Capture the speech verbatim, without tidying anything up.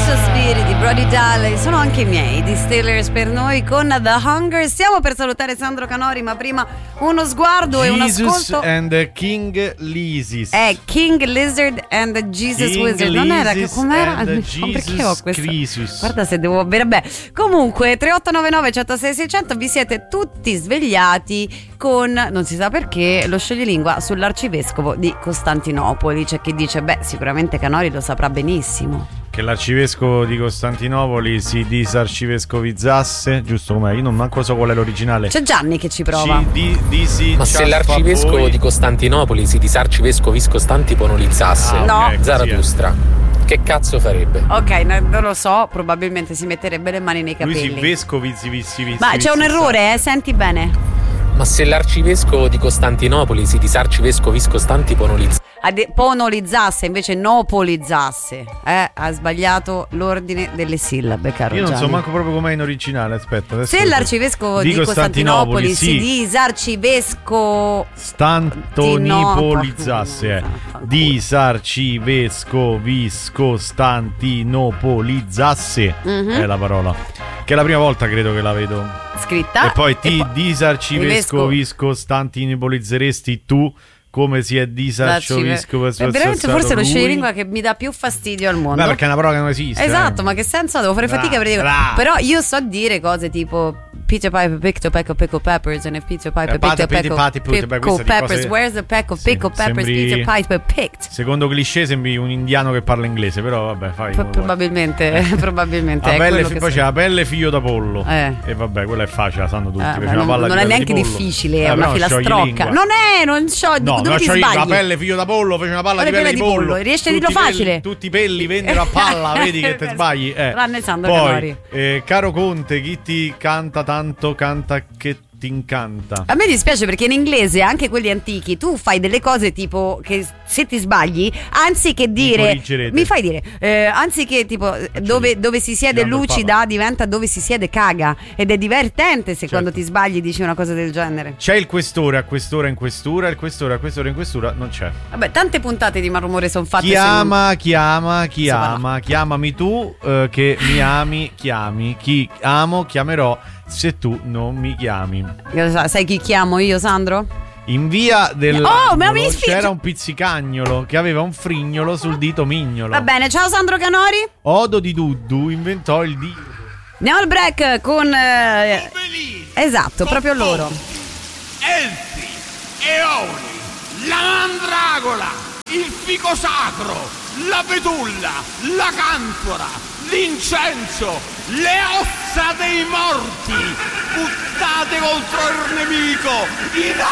sospiri di Brody Dalle sono anche miei, di Steelers per noi con The Hunger. Stiamo per salutare Sandro Canori, ma prima uno sguardo Jesus e un ascolto. and King Lizzy. È King Lizard and the Jesus King Wizard. Non era che com'era? and No, Jesus perché ho questa? Crisis. Guarda se devo bere. Beh, comunque tre otto nove nove uno zero sei sei zero zero vi siete tutti svegliati con, non si sa perché, lo scioglilingua sull'arcivescovo di Costantinopoli. C'è chi dice, beh, sicuramente Canori lo saprà benissimo, che l'arcivescovo di Costantinopoli si disarcivescovizzasse, giusto com'è? Io non manco so qual è l'originale. C'è Gianni che ci prova. Ci di, di si Ma se l'arcivescovo voi. di Costantinopoli si disarcivescoviskostantiponolizzasse, No. Okay, Zarathustra, che cazzo farebbe? Ok, no, non lo so, probabilmente si metterebbe le mani nei Lui capelli. si vescovizzi. Ma c'è un errore, eh, senti bene. Ma se l'arcivescovo di Costantinopoli si disarcivescoviskostantiponolizzasse, Ade- ponolizzasse invece nopolizzasse, eh, ha sbagliato l'ordine delle sillabe, caro Io non Gianni. so manco proprio com'è in originale. Aspetta, adesso Se l'arcivescovo di, Costantinopoli, sì. si disarcivesco Stantonipolizzasse, eh. Disarcivescoviscostantinopolizzasse Mhm. è la parola. Che è la prima volta credo che la vedo. scritta E poi ti poi- disarcivescoviscostantinopolizzeresti tu come si è disarcivescovo. È veramente forse lo scioglilingua che mi dà più fastidio al mondo. Beh, perché è una parola che non esiste. Esatto, eh. ma che senso ha? Devo fare Bra- fatica per dire. bra- Però io so dire cose tipo Peter Piper picked a peck of pickled peppers, and if Peter Piper Eh, picked a pati, peck of pati, pati, beh, pickled questa di peppers, cose- where's the peck of Sì, pickled peppers sembri- Peter Piper picked? Secondo cliché sembri un indiano che parla inglese, però vabbè, fai. P- come vuoi. probabilmente, probabilmente La è pelle, quello fi- che poi so. c'è la pelle figlio da pollo. Eh. E vabbè, quella è facile, la sanno tutti. Eh, Fece beh, una non, palla non di è pelle neanche di pollo. difficile, Eh, è una però filastrocca. scioglilingua. Non è, non so, No, dove non ti c'ho io, sbagli? la pelle figlio da pollo, fece una palla Quale di pelle di pollo. Riesci a Tutti dirlo i pelli- facile? tutti i pelli vennero a palla, vedi che te sbagli. Eh. Tranne Sandro Poi, Canori. eh, caro Conte, chi ti canta tanto, canta che ti incanta. A me dispiace perché in inglese, anche quelli antichi, tu fai delle cose tipo che se ti sbagli, anziché dire, corrigerete. mi fai dire, eh, anziché tipo dove, dove si siede Tirando il lucida diventa dove si siede caga, ed è divertente se Certo. quando ti sbagli dici una cosa del genere. C'è il questore a quest'ora in questura, il questore a quest'ora in questura non c'è. Vabbè, tante puntate di Malrumore sono fatte. Chi se non- ama, chiama, chi So ama, chiamami tu, eh, che mi ami, chiami. Chi amo, chiamerò se tu non mi chiami. Sai chi chiamo io, Sandro? In via del Oh, ma mi sfido- c'era un pizzicagnolo che aveva un frignolo sul dito mignolo. Va bene, ciao Sandro Canori. Odo di Duddu inventò il di. Andiamo al break con eh, esatto, proprio loro. Elfi, Eoni, la mandragola, il fico sacro, la betulla, la canfora, l'incenso, le ossa dei morti, buttate contro il nemico, in